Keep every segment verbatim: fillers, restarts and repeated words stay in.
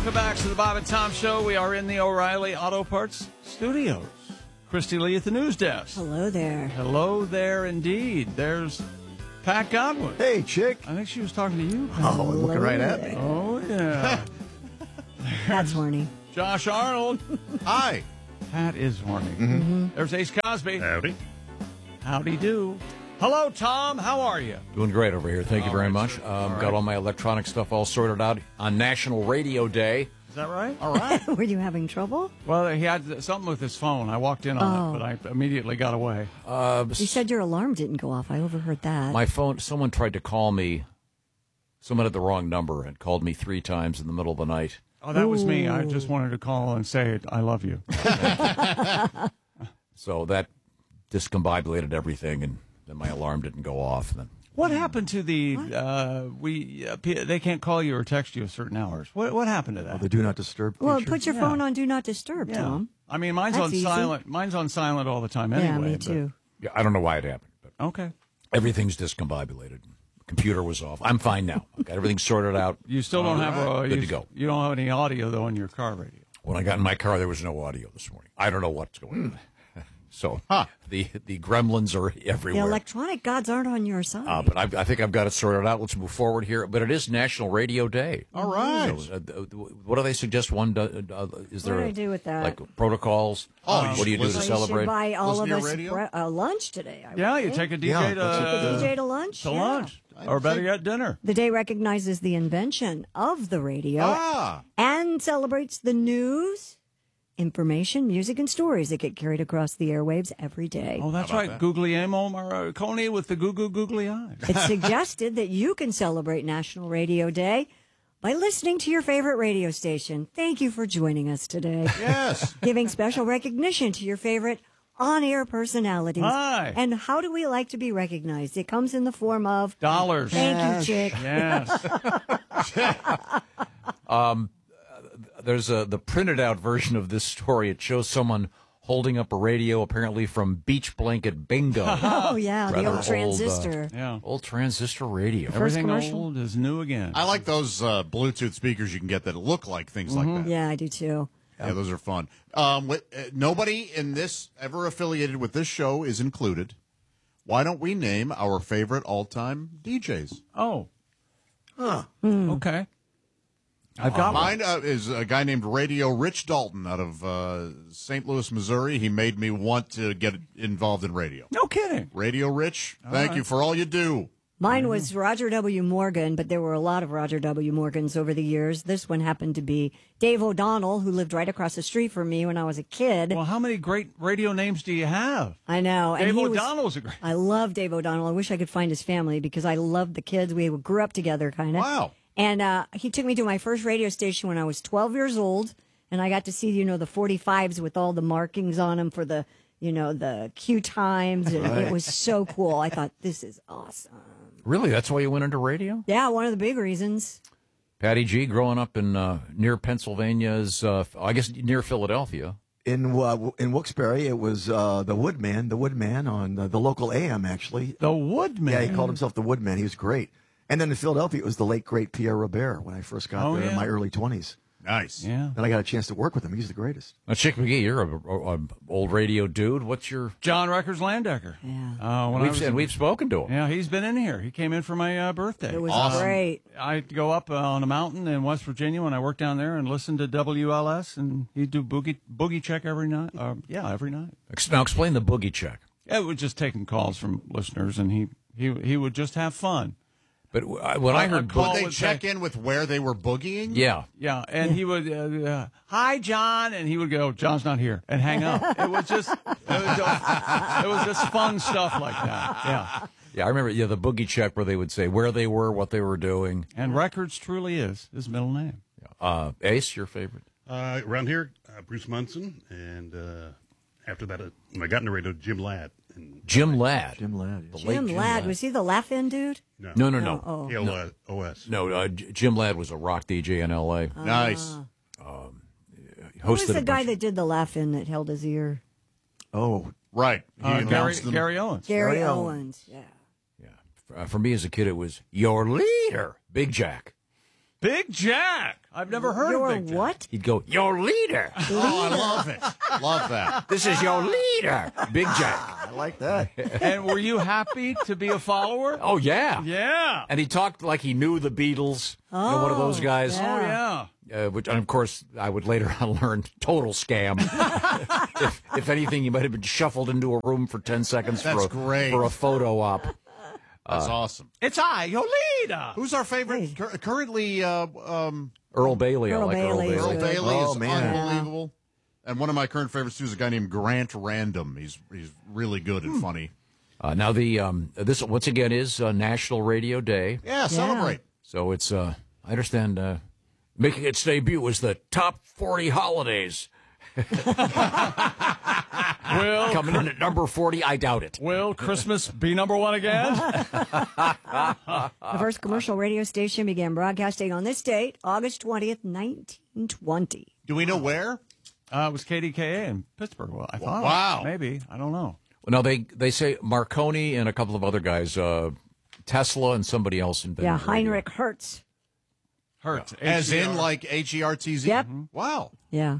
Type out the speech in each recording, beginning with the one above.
Welcome back to the Bob and Tom Show. We are in the O'Reilly Auto Parts studios. Christy Lee at the news desk. Hello there. Hello there, indeed. There's Pat Godwin. Hey, chick. I think she was talking to you. Oh, looking right at me. Oh, yeah. That's horny. Josh Arnold. Hi. Pat is horny. Mm-hmm. There's Ace Cosby. Howdy. Howdy do. Hello, Tom. How are you? Doing great over here. Thank you All very right, much. sir. Um, All right. Got all my electronic stuff all sorted out on National Radio Day. Is that right? All right. Were you having trouble? Well, he had something with his phone. I walked in on Oh. it, but I immediately got away. Uh, You said your alarm didn't go off. I overheard that. my phone, someone tried to call me. Someone had the wrong number and called me three times in the middle of the night. Oh, that was me. I just wanted to call and say I love you. So that discombobulated everything, and then my alarm didn't go off. Then What happened to the uh, we? Uh, P- they can't call you or text you at certain hours. What what happened to that? The do not disturb feature. well, put your Yeah. phone on Do Not Disturb, yeah. Tom. I mean, mine's That's on easy. silent. Mine's on silent all the time anyway. yeah, me but- too. yeah, I don't know why it happened, but Okay. everything's discombobulated. Computer was off. I'm fine now. I've got everything sorted out. You still don't have uh, Good you, to go. You don't have any audio though on your car radio. When I got in my car, there was no audio this morning. I don't know what's going on. So the the gremlins are The everywhere. electronic gods aren't on your side. Uh, but I, I think I've got it sorted out. Let's move forward here. But it is National Radio Day. All right. So, uh, what do they suggest? One do, uh, is there What do a- I do with that? like protocols? Oh, you what do you should do listen. to Well, you celebrate? should buy all Listen of to us your radio? bre- uh, lunch today. I Yeah, would you think. take a D J Yeah, to, that's Take a uh, D J to lunch. to yeah. lunch, or better think- yet, dinner. The day recognizes the invention of the radio Ah. and celebrates the news, information, music, and stories that get carried across the airwaves every day. Oh, that's How about right. that? Googly Amo Marconi with the goo goo googly eyes. It's suggested that you can celebrate National Radio Day by listening to your favorite radio station. Thank you for joining us today. Yes. Giving special recognition to your favorite on-air personalities. Hi. And how do we like to be recognized? It comes in the form of Dollars. thank you, chick. Yes. There's a the printed out version of this story. It shows someone holding up a radio, apparently from Beach Blanket Bingo. Oh yeah, the Rather old old, uh, transistor. Yeah. Old transistor radio. Everything commercial? old is new again. I like those uh, Bluetooth speakers you can get that look like things like that. Yeah, I do too. Yeah, those are fun. Um, wi- uh, nobody in this ever affiliated with this show is included. Why don't we name our favorite all-time D Js? Oh. Huh. Okay. I've got one. Mine uh, is a guy named Radio Rich Dalton out of uh, Saint Louis, Missouri. He made me want to get involved in radio. No kidding. Radio Rich, thank you for all you do. Mine was Roger W. Morgan, but there were a lot of Roger W. Morgans over the years. This one happened to be Dave O'Donnell, who lived right across the street from me when I was a kid. Well, how many great radio names do you have? I know. and Dave he was- O'Donnell's a great. I love Dave O'Donnell. I wish I could find his family because I loved the kids. We grew up together, kind of. Wow. And uh, he took me to my first radio station when I was twelve years old, and I got to see, you know, the forty-fives with all the markings on them for the, you know, the cue times. And it was so cool. I thought, this is awesome. Really? That's why you went into radio? Yeah, one of the big reasons. Patty G, growing up in uh, near Pennsylvania's, uh, I guess near Philadelphia. In uh, in Wilkes-Barre, it was uh, the Woodman, the Woodman on uh, the local A M, actually. The Woodman. Yeah, he called himself the Woodman. He was great. And then in Philadelphia, it was the late, great Pierre Robert when I first got Oh, there yeah. in my early twenties. Nice. Yeah. Then I got a chance to work with him. He's the greatest. Now, Chick McGee, you're a, a, a old radio dude. What's your? John Records Landecker. Yeah. Uh, when I We've was and in- we've spoken to him. Yeah, he's been in here. He came in for my uh, birthday. It was Awesome. great. I'd go up uh, on a mountain in West Virginia when I worked down there and listen to W L S, and he'd do boogie boogie check every night. Uh, yeah, every night. Ex- Now explain the boogie check. Yeah, it was just taking calls from listeners, and he he he would just have fun. But w- I- when I Uh, heard call Would boogie, they would check say- in with where they were boogieing? yeah, Yeah, and he would, uh, uh, hi, John, and he would go, John's not here, and hang up. It was just, it was just, it was just fun stuff like that. Yeah, yeah, I remember. Yeah, the boogie check where they would say where they were, what they were doing. and Records truly is his middle name. Uh, Ace, your favorite? Uh, around here, uh, Bruce Munson, and uh, after that, uh, when I got into radio, Jim Ladd. And Jim Ladd. Jim Ladd. The yeah. late Jim Ladd, was he the laugh-in dude? no, No, no, no, Oh, oh. K L O S. no. Uh, J- Jim Ladd was a rock D J in L A. Nice. He Who was hosted the a guy bunch- that did the laugh-in that held his ear? Oh, Right. He Uh, Gary, announced them. Gary Owens. Gary, Gary Owens. Yeah. Yeah. For, uh, for me as a kid, it was your leader, Big Jack. Big Jack. I've never heard Your of Big Jack. what? He'd go, your leader. Oh, I love it. Love that. This is your leader, Big Jack. I like that. And were you happy to be a follower? Oh, yeah. Yeah. And he talked like he knew the Beatles. You know, one of those guys. Oh, yeah. Uh, which, and of course, I would later on learn total scam. if, if anything, you might have been shuffled into a room for ten seconds That's for, a, great. for a photo op. That's awesome. It's I, your leader. Who's our favorite cur- currently? Uh, um, Earl Bailey. Earl I like Bailey. Earl Earl Bailey. Bailey Oh, is man. unbelievable. And one of my current favorites too is a guy named Grant Random. He's he's really good and funny. Uh, now, the um, this, once again, is uh, National Radio Day. Yeah, celebrate. So it's, uh, I understand, uh, making its debut was the top forty holidays. Will, Coming in at number forty, I doubt it. will Christmas be number one again? The first commercial radio station began broadcasting on this date, August twentieth, nineteen twenty. Do we know where? Uh, it was K D K A in Pittsburgh. Well, I thought. Wow. Maybe. I don't know. Well, now, they, they say Marconi and a couple of other guys, uh, Tesla and somebody else invented Yeah, radio. Heinrich Hertz. Hertz. As H E R. in like H E R T Z? Yep. Wow. Yeah.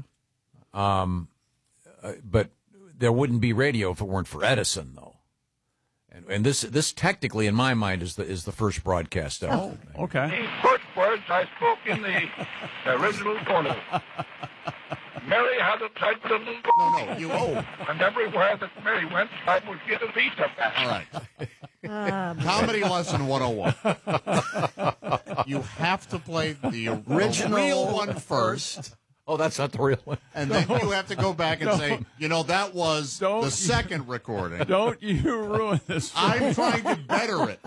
But there wouldn't be radio if it weren't for Edison, though. And, and this, this technically, in my mind, is the is the first broadcast ever. Oh, okay. The first words I spoke in the original portal. Mary had a tight little No, no, you owe. and everywhere that Mary went, I would get a piece of that. All right. Comedy lesson one oh one. You have to play the original real one first, Oh, that's not the real one. and then you have to go back and say, you know, that was Don't the you- second recording. Don't you ruin this. for I'm trying to better it.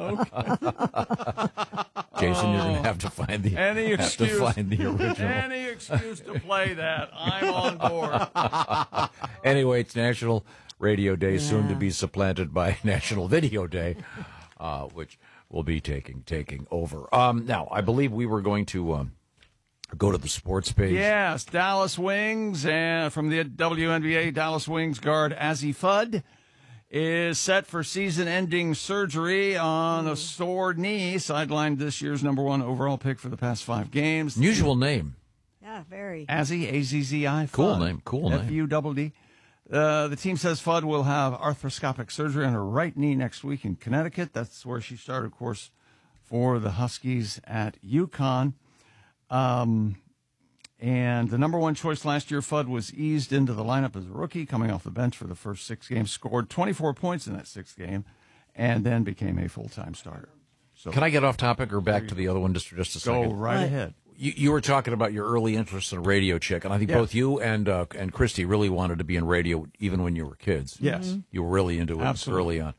Jason, you're going to have to find the Any have excuse. to find the original. Any excuse to play that. I'm on board. Anyway, it's National Radio Day, soon to be supplanted by National Video Day, uh, which will be taking taking over. Um, now, I believe we were going to um, go to the sports page. Yes, Dallas Wings, and from the W N B A, Dallas Wings guard Azzy Fudd is set for season-ending surgery on a sore knee, sidelined this year's number one overall pick for the past five games. Unusual name. Yeah, very. Azzy, A Z Z I. Cool Fudd. name, cool name. F U D D. Uh, the team says Fudd will have arthroscopic surgery on her right knee next week in Connecticut. That's where she started, of course, for the Huskies at UConn. Um, and the number one choice last year, Fudd was eased into the lineup as a rookie, coming off the bench for the first six games, scored twenty-four points in that sixth game, and then became a full-time starter. So Can I get off topic or back to the other one just, just a go second? right Right. ahead. You, you were talking about your early interest in Radio Chick, and I think Yeah. both you and uh, and Christy really wanted to be in radio even when you were kids. Yes. You were really into it Absolutely. early on.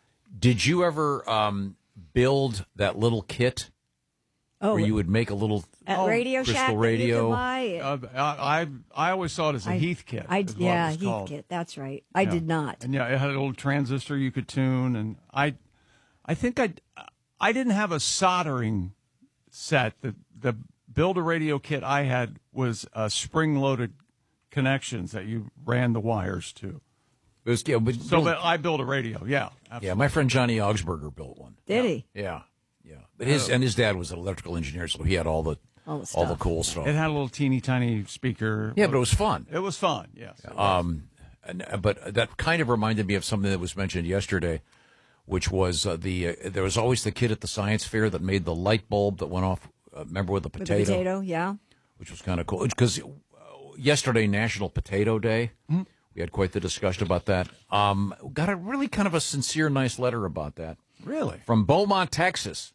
Did you ever um, build that little kit Oh, where you would make a little at Oh, Radio Crystal Shack that you Radio. could buy. Uh, I, I I always saw it as a I- Heath kit. I, is what yeah, it was Heath called. kit. That's right. I Yeah. did not. And yeah, it had a little transistor you could tune, and I, I think I, I didn't have a soldering set. The the build a radio kit I had was uh, spring loaded connections that you ran the wires to. It was, yeah, but So but I built a radio. Yeah, absolutely. yeah, my friend Johnny Augsburger built one. Did he? Yeah, yeah. But his and his dad was an electrical engineer, so he had all the All the all the stuff. cool stuff. It had a little teeny tiny speaker. Yeah, but it was fun. it was fun. Yes. it was. Um, and, but that kind of reminded me of something that was mentioned yesterday, which was uh, the uh, there was always the kid at the science fair that made the light bulb that went off. Uh, remember with the With potato, the potato, yeah. which was kind of cool. Because uh, yesterday, National Potato Day, we had quite the discussion about that. Um, got a really kind of a sincere, nice letter about that. Really? From Beaumont, Texas.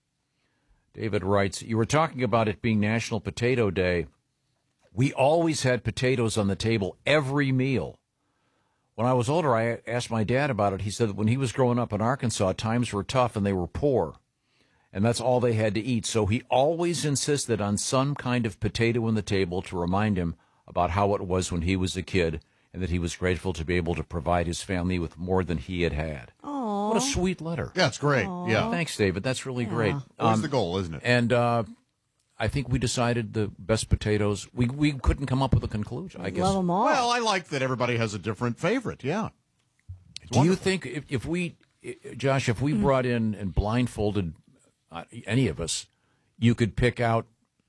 David writes, you were talking about it being National Potato Day. We always had potatoes on the table every meal. When I was older, I asked my dad about it. He said that when he was growing up in Arkansas, times were tough and they were poor. And that's all they had to eat. So he always insisted on some kind of potato on the table to remind him about how it was when he was a kid and that he was grateful to be able to provide his family with more than he had had. Oh, What a sweet letter. Yeah, it's great. Yeah. Thanks, David. That's really great. Always Um, the goal, isn't it? and uh, I think we decided the best potatoes. We we couldn't come up with a conclusion, I guess. love them all. Well, I like that everybody has a different favorite. Yeah. Do you think if, if we, Josh, if we brought in and blindfolded uh, any of us, you could pick out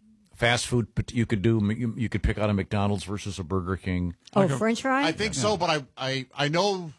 fast food, but you could do you, you could pick out a McDonald's versus a Burger King. Oh, French fries? I think so, but I, I, I know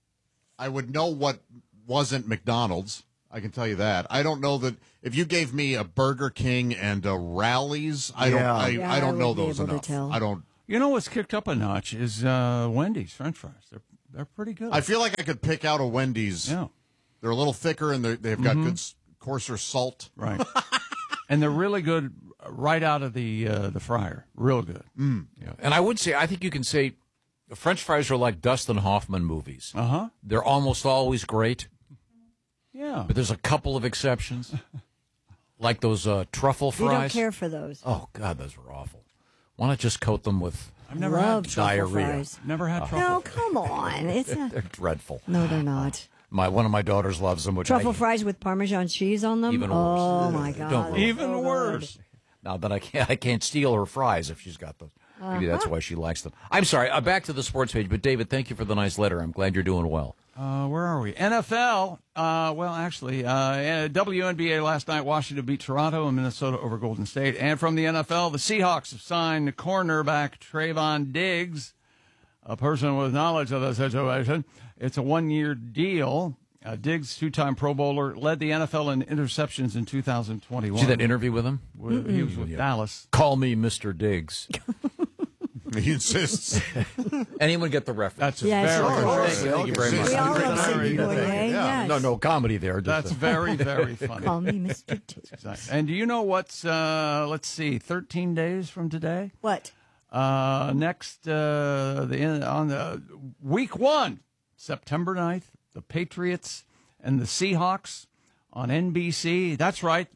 I would know what wasn't McDonald's. I can tell you that. I don't know that if you gave me a Burger King and a Rallies, I don't Yeah. I, Yeah, I don't I know would be those able to enough. tell. I don't You know what's kicked up a notch is uh, Wendy's French fries. They're they're pretty good. I feel like I could pick out a Wendy's. yeah, They're a little thicker and they're- they've got good s- coarser salt. right. And they're really good right out of the uh, the fryer. Real good. Yeah. And I would say, I think you can say French fries are like Dustin Hoffman movies. Uh huh. They're almost always great, Yeah. but there's a couple of exceptions, like those uh, truffle You don't fries. care for those. Oh, God, those are awful. Why not just coat them with... I've never Love had truffle diarrhea. fries. never had truffle. No, come on. It's not. They're dreadful. No, they're not. My One of my daughters loves them, which Truffle I, fries with Parmesan cheese on them? Even worse. Oh, my God. Don't worry. Even So worse. Now that I can't, I can't steal her fries if she's got those. Maybe Uh-huh. that's why she likes them. I'm sorry. Uh, back to the sports page. But David, thank you for the nice letter. I'm glad you're doing well. Uh, where are we? N F L. Uh, well, actually, uh, W N B A last night. Washington beat Toronto and Minnesota over Golden State. And from the N F L, the Seahawks have signed cornerback Trayvon Diggs, a person with knowledge of the situation. It's a one-year deal. Uh, Diggs, two-time Pro Bowler, led the N F L in interceptions in two thousand twenty-one. See that interview with him? With- He was with Dallas. Call me Mister Diggs. He insists. Anyone get the reference? That's a Yes, very of course. Thank you, thank you very much. We all love Very Sidney good. Poitier. Yes. No, no comedy there. Just That's a- very, very funny. Call me Mister T. And do you know what's, uh, let's see, thirteen days from today? What? Uh, next, uh, the on the week one, September ninth, the Patriots and the Seahawks on N B C. That's right.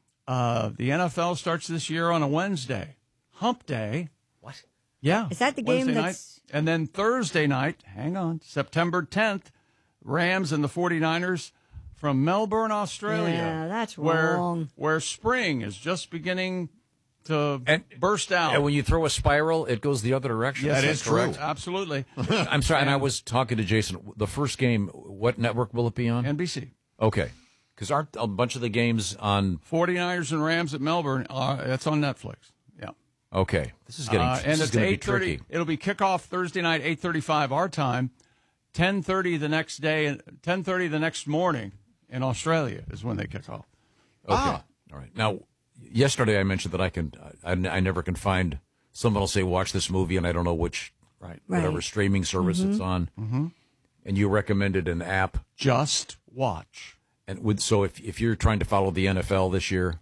Uh, the N F L starts this year on a Wednesday, Hump Day. What? Yeah. Is that the game Wednesday that's- night. And then Thursday night, hang on, September tenth, Rams and the 49ers from Melbourne, Australia. Yeah, that's where, wrong. Where spring is just beginning to And- burst out. And when you throw a spiral, it goes the other direction. Yes, That that's is true. correct. Absolutely. I'm sorry, and I was talking to Jason. The first game, what network will it be on? N B C. Okay. Because aren't a bunch of the games on... 49ers and Rams at Melbourne, uh, it's on Netflix. Yeah. Okay. This is getting Uh, this and is it's going to be eight thirty. tricky. It'll be kickoff Thursday night, eight thirty-five our time, ten thirty the next day, and ten thirty the next morning in Australia is when they kick off. Okay. Ah. All right. Now, yesterday I mentioned that I can, I, I never can find, someone will say, watch this movie, and I don't know which, Right. whatever Right. streaming service it's on. Mm-hmm. And you recommended an app. Just watch. And with, so if, if you're trying to follow the N F L this year,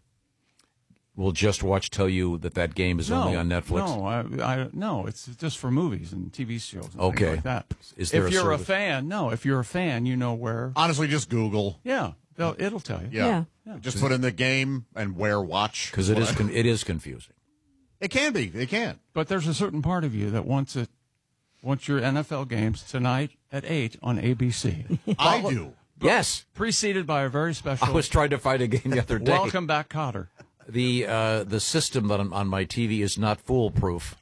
will Just Watch tell you that that game is only on Netflix? No, I, I, no, it's just for movies and T V shows and Okay. things like that. Is there if a you're a service? fan, no, if you're a fan, you know where. Honestly, just Google. Yeah, they'll, it'll tell you. Yeah. Yeah. Just put in the game and where watch. Because it is con- it is confusing. It can be. It can. But there's a certain part of you that wants it, wants your N F L games tonight at eight on A B C. I do. Yes. Preceded by a very special. I was trying to find a game the other day. Welcome back, Cotter. The uh, the system that I'm on my T V is not foolproof.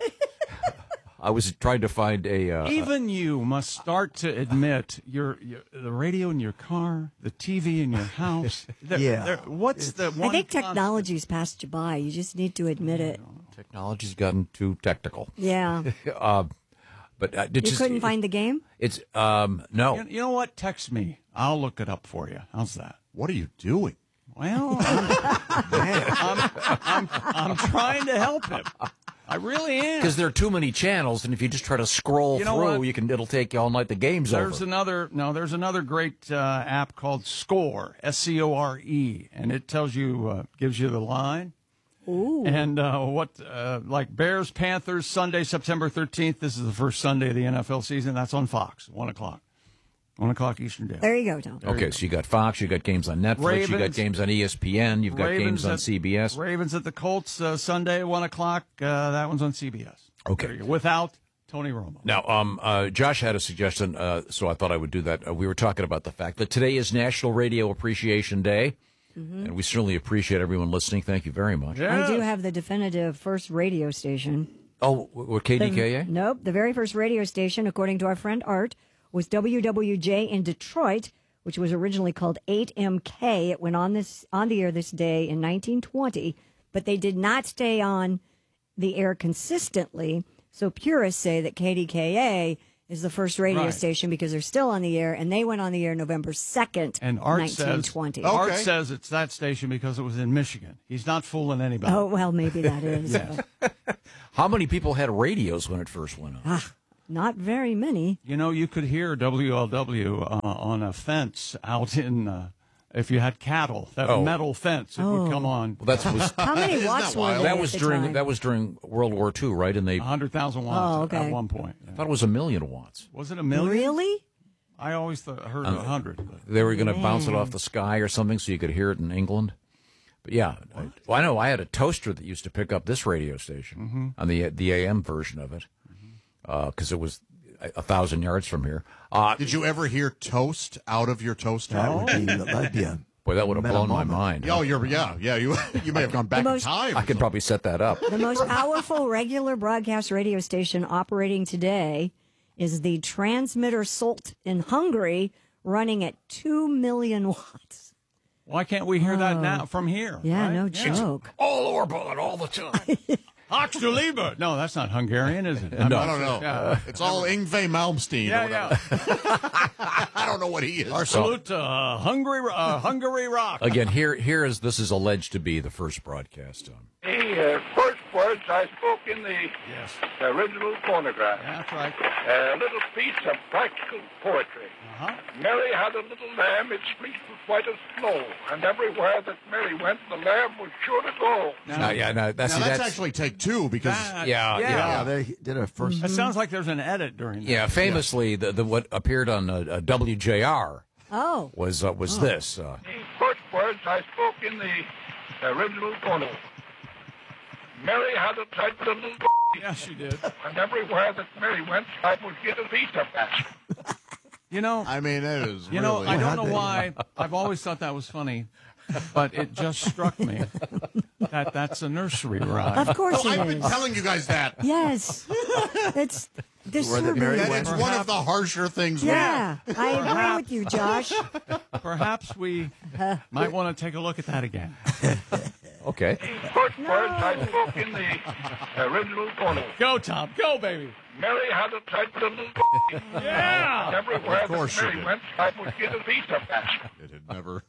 I was trying to find a. Uh, Even you must start to admit your, your the radio in your car, the T V in your house. They're- Yeah. they're- What's the one? I think constant- technology's passed you by. You just need to admit it. technology's gotten too technical. Yeah. Uh, but uh, it You just, couldn't it- find the game? It's um no. You, you know what? Text me. I'll look it up for you. How's that? What are you doing? Well, I'm, I'm, I'm, I'm trying to help him. I really am. Because there are too many channels, and if you just try to scroll You know through, what? you can. It'll take you all night. The game's There's over. another no. There's another great uh, app called Score, S C O R E, and it tells you, uh, gives you the line. Ooh. And uh, what, uh, like Bears Panthers Sunday, September thirteenth. This is the first Sunday of the N F L season. That's on Fox, one o'clock, one o'clock Eastern Day. There you go, Tom. Okay, so you got Fox, you got games on Netflix, you got Ravens- games on E S P N, you've got games on at, C B S. Ravens at the Colts uh, Sunday, one o'clock. Uh, that one's on C B S. Okay. There you go. Without Tony Romo. Now, um, uh, Josh had a suggestion, uh, so I thought I would do that. Uh, we were talking about the fact that today is National Radio Appreciation Day, and we certainly appreciate everyone listening. Thank you very much. Yeah. I do have the definitive first radio station. Oh, what K D K A? The- nope. The very first radio station, according to our friend Art, was W W J in Detroit, which was originally called eight M K. It went on this on the air this day in nineteen twenty. but they did not stay on the air consistently. So purists say that K D K A is the first radio Right. station because they're still on the air, and they went on the air November second, And Art nineteen says, twenty. Art Okay. says it's that station because it was in Michigan. He's not fooling anybody. Oh, well, maybe that is. but How many people had radios when it first went on? not very many. You know, you could hear W L W uh, on a fence out in, uh, if you had cattle, that Oh. metal fence, it would come on Well, that's was How many watts were wild? there that at was the during time? that was during World War Two, right? And they one hundred thousand watts Oh, at- okay. at one point. I thought it was a million watts. Was it a million? Really? I always th- heard a hundred. They were going to bounce it off the sky or something so you could hear it in England. But yeah, I, well, I know I had a toaster that used to pick up this radio station Mm-hmm. on the the A M version of it because it was a, a thousand yards from here. Uh, Did you ever hear toast out of your toaster? That would be, that'd be a boy, that would have meta blown my moment. mind. Oh, you're yeah, yeah. You you may have gone back most- in time. I could probably set that up. The most powerful regular broadcast radio station operating today is the transmitter Salt in Hungary, running at two million watts. Why can't we hear that now from here? Oh. Yeah, right? no joke. All Orban all the time. Axeliber. No, that's not Hungarian, is it? I'm No. I not don't know. sure. Yeah, It's all Ingve Malmsteen. or yeah. whatever. yeah. I don't know what he is. Our salute to uh, Hungary, uh, Hungary Rock. Again, here here is this is alleged to be the first broadcast. Um, The uh, first words I spoke in the Yes. original phonograph. That's right. A little piece of practical poetry. Uh-huh. Mary had a little lamb, its fleece was white as snow, and everywhere that Mary went, the lamb was sure to go. no, yeah, no, that's, Now, see, that's, that's actually take two because That- yeah, yeah. Yeah, they did a first. It sounds like there's an edit during that. yeah. Famously, the, the what appeared on uh, uh, W J R Oh, was uh, was this. Uh, The first words I spoke in the original phonograph. Mary had a tight little Yes, she did. and everywhere that Mary went, I would get a piece of that. You know, I mean it is. you know, really, I don't How'd know they- why. I've always thought that was funny, but it just struck me that that's a nursery rhyme. of course Oh, it I've been is. telling you guys that. Yes, it's this. Where the Mary That went. it's one of the harsher things. we- Yeah, I agree with you, Josh. Perhaps we might want to take a look at that again. okay, First words I spoke in the original phonograph. Go, Tom. Go, baby. Mary had a tight little and Yeah. everywhere Of course that she Mary did. went, I would get a piece of that. It had never.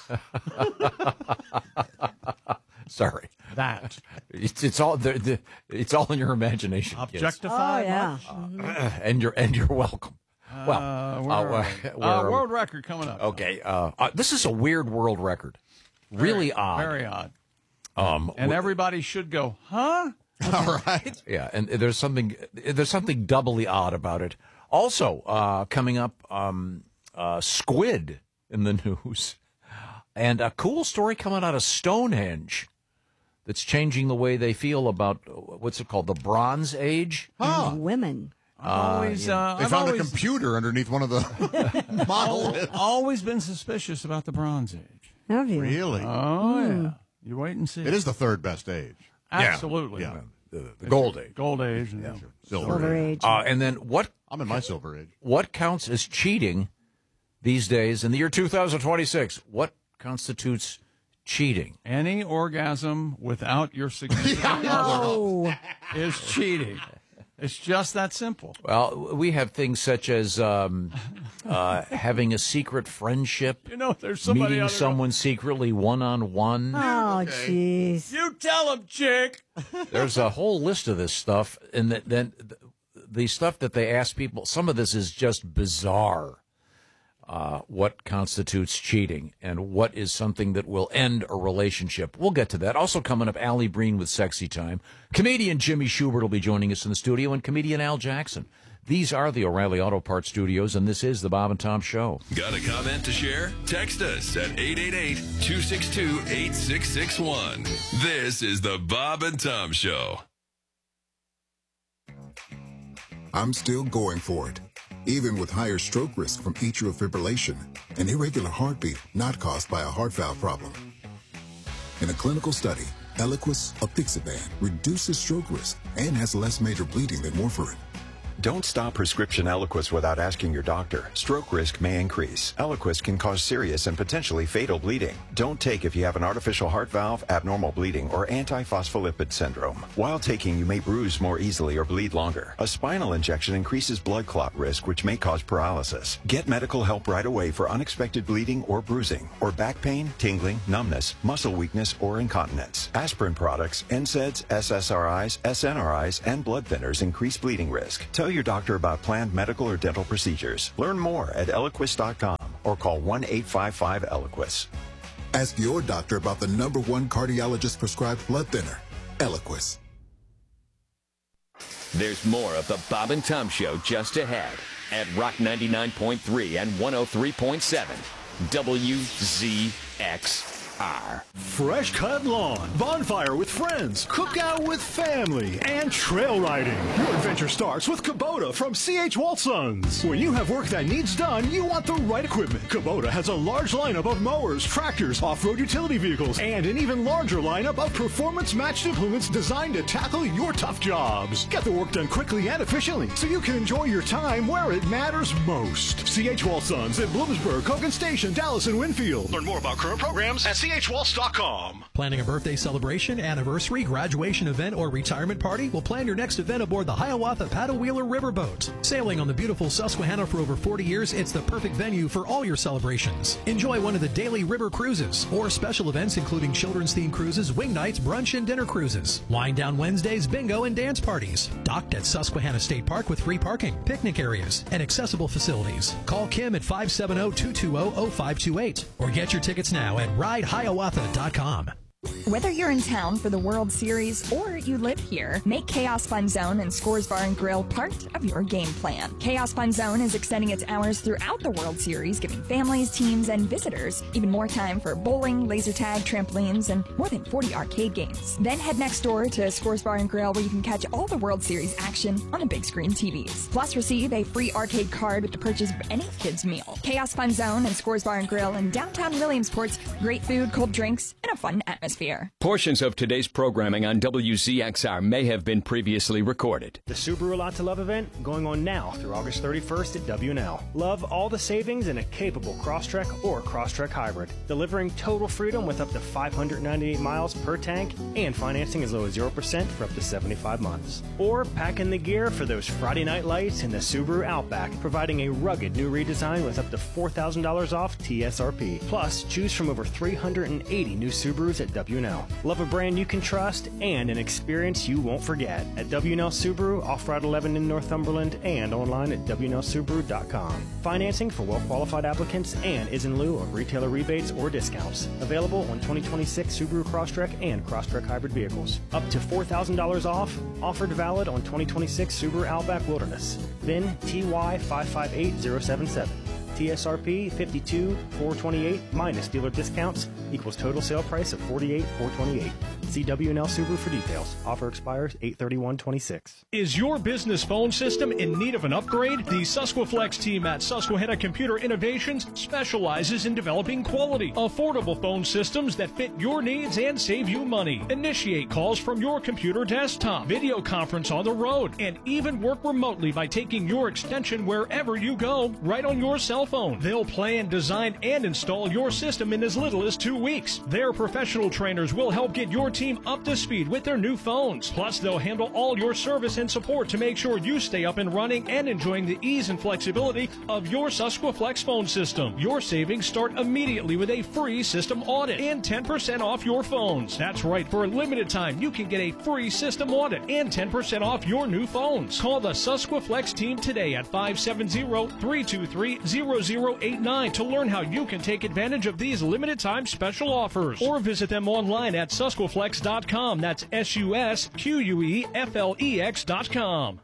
sorry. That. It's it's all the, the, it's all in your imagination, kids. Oh Objectified. yeah. and you're and you're welcome. Well, Uh, where uh, are we're- we? we're, Uh, um, world record coming up. okay. Uh, uh, this is a weird world record. Really odd. Very odd. Um, And w- everybody should go, huh? All right. yeah, and there's something there's something doubly odd about it. Also, uh, coming up, um, uh, squid in the news, and a cool story coming out of Stonehenge that's changing the way they feel about uh, what's it called, the Bronze Age. Huh. Women. I've always, uh, They I've found always, a computer underneath one of the monoliths. always been suspicious about the Bronze Age. Have you? Really? Oh, yeah. You wait and see. It is the third best age. Absolutely. Yeah. The, the Gold Age. Gold Age. And Silver, Silver age. age. Uh, and then what I'm in my silver age. what counts as cheating these days in the year two thousand twenty-six? What constitutes cheating? Any orgasm without your significant other Oh, is cheating. It's just that simple. Well, we have things such as um, uh, having a secret friendship, You know, there's somebody meeting out there someone secretly one on one. oh, jeez. going, you tell him, chick. There's a whole list of this stuff, and th- then th- the stuff that they ask people. Some of this is just bizarre. Uh, what constitutes cheating, and what is something that will end a relationship? We'll get to that. Also coming up, Allie Breen with Sexy Time. Comedian Jimmy Schubert will be joining us in the studio, and comedian Al Jackson. These are the O'Reilly Auto Parts Studios, and this is the Bob and Tom Show. Got a comment to share? Text us at eight eight eight, two six two, eight six six one. This is the Bob and Tom Show. I'm still going for it, even with higher stroke risk from atrial fibrillation, an irregular heartbeat not caused by a heart valve problem. In a clinical study, Eliquis apixaban reduces stroke risk and has less major bleeding than warfarin. Don't stop prescription Eliquis without asking your doctor. Stroke risk may increase. Eliquis can cause serious and potentially fatal bleeding. Don't take if you have an artificial heart valve, abnormal bleeding, or antiphospholipid syndrome. While taking, you may bruise more easily or bleed longer. A spinal injection increases blood clot risk, which may cause paralysis. Get medical help right away for unexpected bleeding or bruising, or back pain, tingling, numbness, muscle weakness, or incontinence. Aspirin products, N SAIDs, S S R Is, S N R Is, and blood thinners increase bleeding risk. Tell your doctor about planned medical or dental procedures. Learn more at Eliquis dot com or call one eight five five Eliquis. Ask your doctor about the number one cardiologist prescribed blood thinner, Eliquis. There's more of the Bob and Tom Show just ahead at Rock ninety-nine point three and one oh three point seven W Z X R. Fresh cut lawn, bonfire with friends, cookout with family, and trail riding. Your adventure starts with Kubota from C H Walsons. When you have work that needs done, you want the right equipment. Kubota has a large lineup of mowers, tractors, off-road utility vehicles, and an even larger lineup of performance-matched implements designed to tackle your tough jobs. Get the work done quickly and efficiently so you can enjoy your time where it matters most. C H Walsons in Bloomsburg, Hogan Station, Dallas, and Winfield. Learn more about current programs at C H Waltz dot com. Planning a birthday celebration, anniversary, graduation event, or retirement party? We'll plan your next event aboard the Hiawatha Paddle Wheeler Riverboat. Sailing on the beautiful Susquehanna for over forty years, it's the perfect venue for all your celebrations. Enjoy one of the daily river cruises or special events including children's themed cruises, wing nights, brunch, and dinner cruises. Wind down Wednesdays, bingo, and dance parties. Docked at Susquehanna State Park with free parking, picnic areas, and accessible facilities. Call Kim at five seven zero, two two zero, zero five two eight or get your tickets now at ride hiawatha dot com. Whether you're in town for the World Series or you live here, make Chaos Fun Zone and Scores Bar and Grill part of your game plan. Chaos Fun Zone is extending its hours throughout the World Series, giving families, teams, and visitors even more time for bowling, laser tag, trampolines, and more than forty arcade games. Then head next door to Scores Bar and Grill, where you can catch all the World Series action on the big screen T Vs. Plus, receive a free arcade card with the purchase of any kid's meal. Chaos Fun Zone and Scores Bar and Grill in downtown Williamsport's great food, cold drinks, and a fun atmosphere. Portions of today's programming on W Z X R may have been previously recorded. The Subaru A Lot to Love event going on now through August thirty-first at W and L. Love all the savings in a capable Crosstrek or Crosstrek Hybrid, delivering total freedom with up to five hundred ninety-eight miles per tank and financing as low as zero percent for up to seventy-five months. Or pack in the gear for those Friday night lights in the Subaru Outback, providing a rugged new redesign with up to four thousand dollars off T S R P. Plus, choose from over three hundred eighty new Subarus at W and L. Love a brand you can trust and an experience you won't forget at W and L Subaru, off Route eleven in Northumberland, and online at W and L Subaru dot com. Financing for well-qualified applicants and is in lieu of retailer rebates or discounts. Available on twenty twenty-six Subaru Crosstrek and Crosstrek Hybrid vehicles. Up to four thousand dollars off. Offered valid on twenty twenty-six Subaru Outback Wilderness. V I N T Y five five eight zero seven seven. T S R P fifty-two thousand four hundred twenty-eight minus dealer discounts equals total sale price of forty-eight thousand four hundred twenty-eight. See W and L Subaru for details. Offer expires eight thirty-one twenty-six. Is your business phone system in need of an upgrade? The Susqueflex team at Susquehanna Computer Innovations specializes in developing quality, affordable phone systems that fit your needs and save you money. Initiate calls from your computer desktop, video conference on the road, and even work remotely by taking your extension wherever you go, right on your cell phone. They'll plan, design, and install your system in as little as two weeks. Their professional trainers will help get your team up to speed with their new phones. Plus, they'll handle all your service and support to make sure you stay up and running and enjoying the ease and flexibility of your Susqueflex phone system. Your savings start immediately with a free system audit and ten percent off your phones. That's right, for a limited time, you can get a free system audit and ten percent off your new phones. Call the Susqueflex team today at five seven zero, three two three, zero zero eight nine to learn how you can take advantage of these limited time special offers. Or visit them online at susqueflex dot com. That's S U S Q U E F L E X dot com.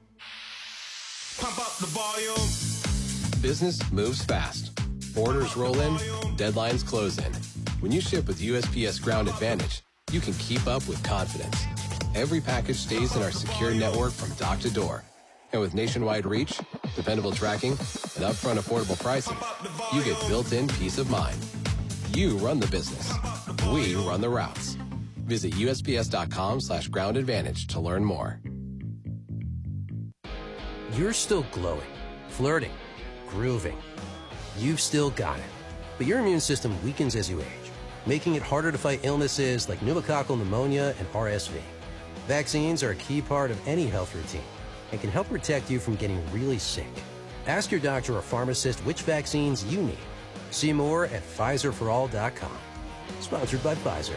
Pump up the volume. Business moves fast. Orders roll in, deadlines close in. When you ship with U S P S Ground Advantage, you can keep up with confidence. Every package stays in our secure network from dock to door. And with nationwide reach, dependable tracking, and upfront affordable pricing, you get built-in peace of mind. You run the business. We run the routes. Visit U S P S dot com slash ground advantage to learn more. You're still glowing, flirting, grooving. You've still got it. But your immune system weakens as you age, making it harder to fight illnesses like pneumococcal pneumonia and R S V. Vaccines are a key part of any health routine and can help protect you from getting really sick. Ask your doctor or pharmacist which vaccines you need. See more at Pfizer for all dot com. Sponsored by Pfizer.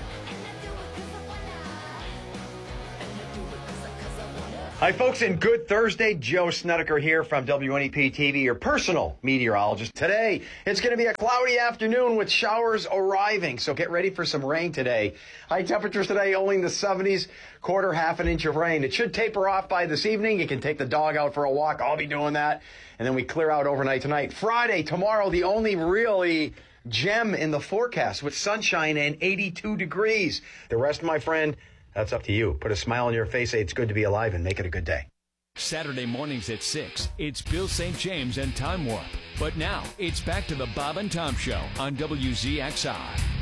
Hi, folks, and good Thursday. Joe Snedeker here from W N E P T V, your personal meteorologist. Today, it's going to be a cloudy afternoon with showers arriving, so get ready for some rain today. High temperatures today only in the seventies, quarter, half an inch of rain. It should taper off by this evening. You can take the dog out for a walk. I'll be doing that. And then we clear out overnight tonight. Friday, tomorrow, the only really gem in the forecast with sunshine and eighty-two degrees. The rest, my friend, that's up to you. Put a smile on your face, say it's good to be alive, and make it a good day. Saturday mornings at six, it's Bill Saint James and Time Warp. But now, it's back to the Bob and Tom Show on W Z X R.